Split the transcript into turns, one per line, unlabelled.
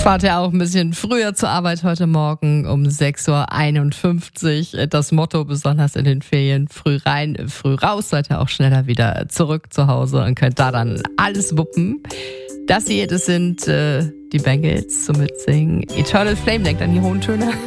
Fahrt ja auch ein bisschen früher zur Arbeit heute Morgen um 6:51 Uhr. Das Motto besonders in den Ferien: früh rein, früh raus. Seid ihr auch schneller wieder zurück zu Hause und könnt da dann alles wuppen. Das sind die Bengals zum Mitsingen. Eternal Flame, denkt an die hohen Töne.